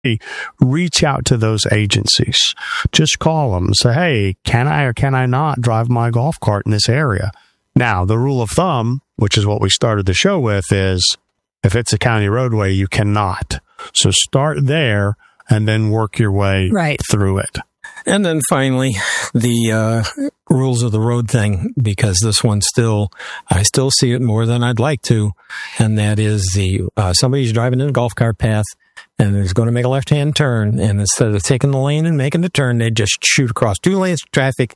reach out to those agencies. Just call them and say, hey, can I or can I not drive my golf cart in this area? Now, the rule of thumb, which is what we started the show with, is if it's a county roadway, you cannot. So start there and then work your way through it. And then finally, the rules of the road thing, because this one I still see it more than I'd like to, and that is somebody's driving in a golf cart path and is going to make a left-hand turn, and instead of taking the lane and making the turn, they just shoot across 2 lanes of traffic,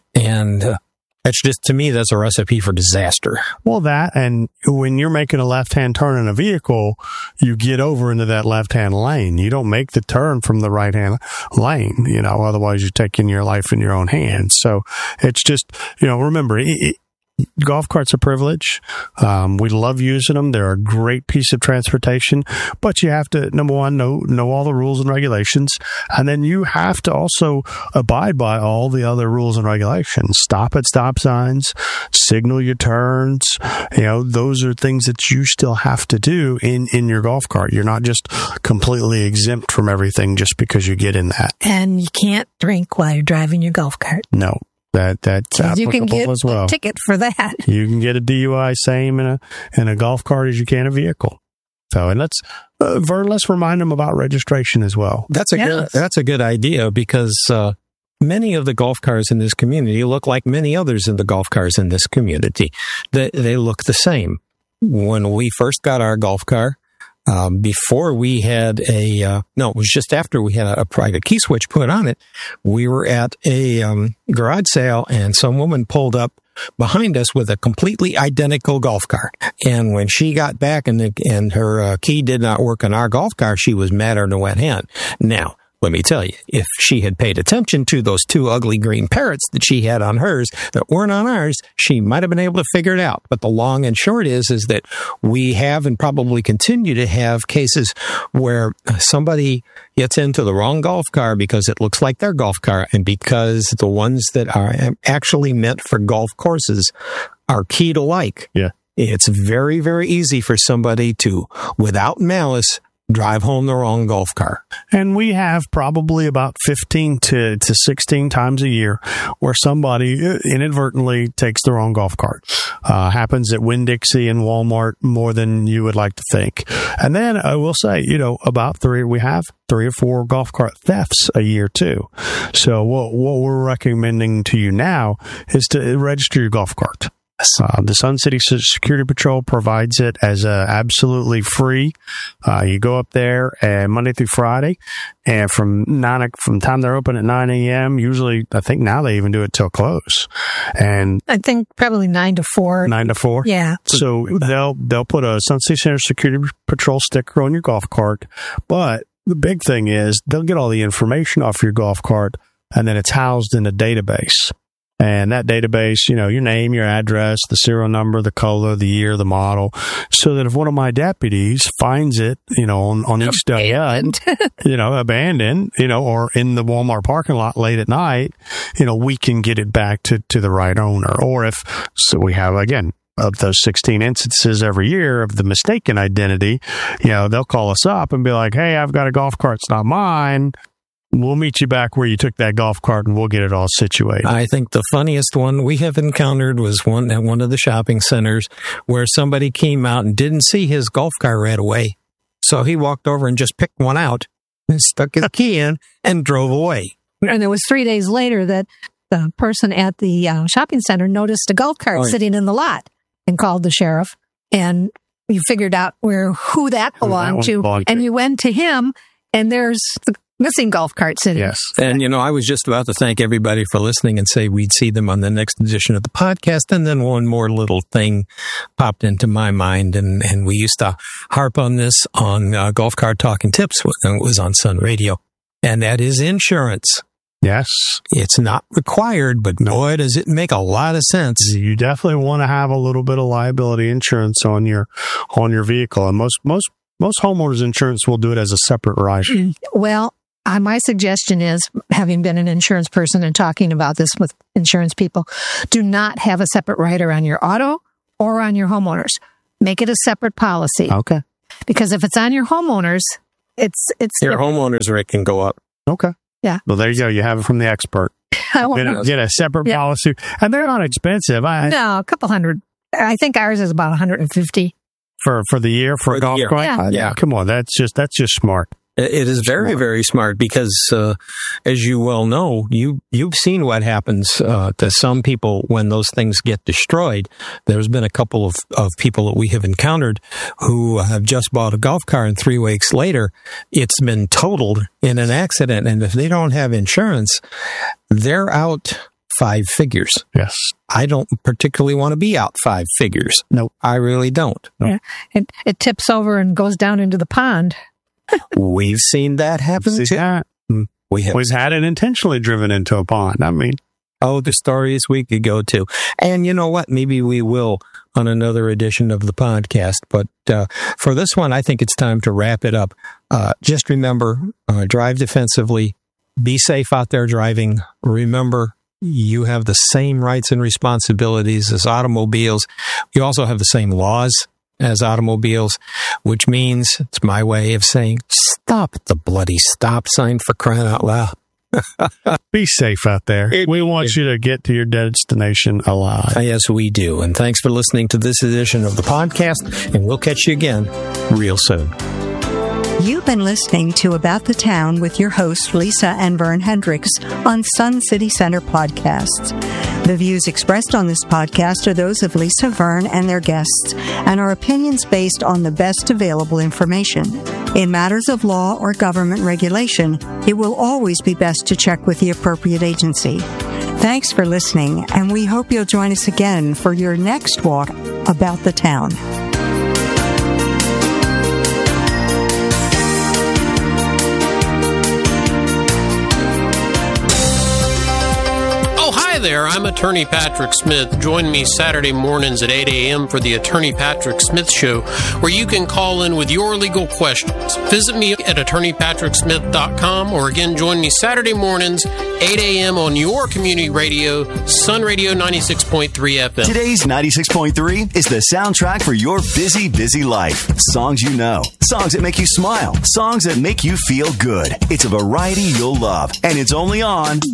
and that's just, to me, that's a recipe for disaster. Well, that, and when you're making a left-hand turn in a vehicle, you get over into that left-hand lane. You don't make the turn from the right-hand lane, otherwise you're taking your life in your own hands. So it's just, remember, golf carts are a privilege. We love using them. They're a great piece of transportation, but you have to, number one, know all the rules and regulations. And then you have to also abide by all the other rules and regulations. Stop at stop signs, signal your turns. Those are things that you still have to do in your golf cart. You're not just completely exempt from everything just because you get in that. And you can't drink while you're driving your golf cart. No. That's applicable you can get as well. A ticket for that. You can get a DUI same in a golf cart as you can a vehicle. So, and let's remind them about registration as well. That's a good idea, because many of the golf cars in this community look like many others in the golf cars in this community. They look the same. When we first got our golf car, before we had it was just after we had a private key switch put on it, we were at a garage sale, and some woman pulled up behind us with a completely identical golf cart. And when she got back and her key did not work on our golf car, she was madder than a wet hen. Now, let me tell you, if she had paid attention to those 2 ugly green parrots that she had on hers that weren't on ours, she might have been able to figure it out. But the long and short is that we have and probably continue to have cases where somebody gets into the wrong golf car because it looks like their golf car, and because the ones that are actually meant for golf courses are keyed alike. Yeah. It's very, very easy for somebody to, without malice, drive home the wrong golf car. And we have probably about 15 to 16 times a year where somebody inadvertently takes the wrong golf cart. Happens at Winn-Dixie and Walmart more than you would like to think. And then I will say, we have 3 or 4 golf cart thefts a year too. So what we're recommending to you now is to register your golf cart. The Sun City Security Patrol provides it as absolutely free. You go up there Monday through Friday, and from time they're open at 9 a.m. Usually, I think now they even do it till close. And I think probably 9 to 4. 9 to 4. Yeah. So they'll put a Sun City Center Security Patrol sticker on your golf cart, but the big thing is they'll get all the information off your golf cart, and then it's housed in a database. And that database, your name, your address, the serial number, the color, the year, the model, so that if one of my deputies finds it, on each day, abandoned, or in the Walmart parking lot late at night, we can get it back to the right owner. Or we have, again, of those 16 instances every year of the mistaken identity, they'll call us up and be like, hey, I've got a golf cart, it's not mine. We'll meet you back where you took that golf cart, and we'll get it all situated. I think the funniest one we have encountered was one at one of the shopping centers where somebody came out and didn't see his golf cart right away. So he walked over and just picked one out and stuck his key in and drove away. And it was 3 days later that the person at the shopping center noticed a golf cart sitting in the lot and called the sheriff. And you figured out who that belonged to. And you went to him, and there's the missing golf cart sitting. Yes. And, I was just about to thank everybody for listening and say we'd see them on the next edition of the podcast. And then one more little thing popped into my mind. And we used to harp on this on Golf Cart Talking Tips when it was on Sun Radio. And that is insurance. Yes. It's not required, but boy, does it make a lot of sense. You definitely want to have a little bit of liability insurance on your vehicle. And most homeowners insurance will do it as a separate rider. Well, my suggestion is, having been an insurance person and talking about this with insurance people, do not have a separate rider on your auto or on your homeowners. Make it a separate policy. Okay. Because if it's on your homeowners, Your homeowner's rate can go up. Okay. Yeah. Well, there you go. You have it from the expert. I won't Get a separate policy. And they're not expensive. No, a couple hundred. I think ours is about 150. For the year, for a golf cart? Yeah. Come on. That's just smart. It is very, very smart because, as you well know, you've seen what happens to some people when those things get destroyed. There's been a couple of people that we have encountered who have just bought a golf cart, and 3 weeks later, it's been totaled in an accident. And if they don't have insurance, they're out 5 figures. Yes. I don't particularly want to be out 5 figures. No, I really don't. Yeah. It tips over and goes down into the pond. We've seen that happen. We've had it intentionally driven into a pond. I mean, the stories we could go to. And you know what? Maybe we will on another edition of the podcast. But for this one, I think it's time to wrap it up. Just remember, drive defensively. Be safe out there driving. Remember, you have the same rights and responsibilities as automobiles. You also have the same laws as automobiles, which means, it's my way of saying, stop at the bloody stop sign, for crying out loud. Be safe out there. We want you to get to your destination alive. Yes, we do. And thanks for listening to this edition of the podcast, and we'll catch you again real soon. You've been listening to About the Town with your hosts, Lisa and Vern Hendricks, on Sun City Center Podcasts. The views expressed on this podcast are those of Lisa, Vern, and their guests, and are opinions based on the best available information. In matters of law or government regulation, it will always be best to check with the appropriate agency. Thanks for listening, and we hope you'll join us again for your next walk about the town. There, I'm Attorney Patrick Smith. Join me Saturday mornings at 8 a.m. for the Attorney Patrick Smith Show, where you can call in with your legal questions. Visit me at attorneypatricksmith.com, or again, join me Saturday mornings, 8 a.m. on your community radio, Sun Radio 96.3 FM. Today's 96.3 is the soundtrack for your busy, busy life. Songs you know, songs that make you smile, songs that make you feel good. It's a variety you'll love, and it's only on